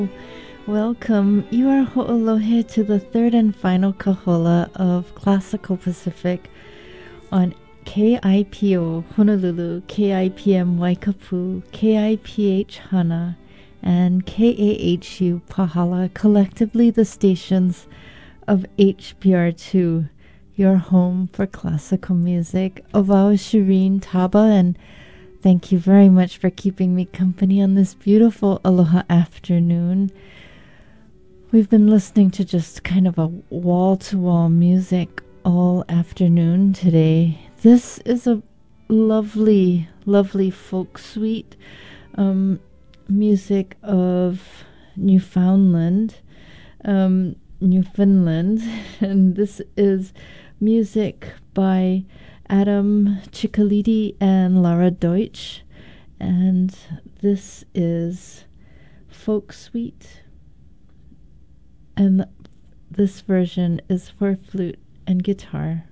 Welcome. You are ho'olohe to the third and final kahola of Classical Pacific on KIPO Honolulu, KIPM Waikapu, KIPH Hana, and KAHU Pahala, collectively the stations of HPR2, your home for classical music. Ovao Shireen Taba, and thank you very much for keeping me company on this beautiful aloha afternoon. We've been listening to just kind of a wall-to-wall music all afternoon today. This is a lovely, lovely folk suite music of Newfoundland, Newfoundland, and this is music by Adam Ciccoliti and Lara Deutsch, and this is Folk Suite, and this version is for flute and guitar.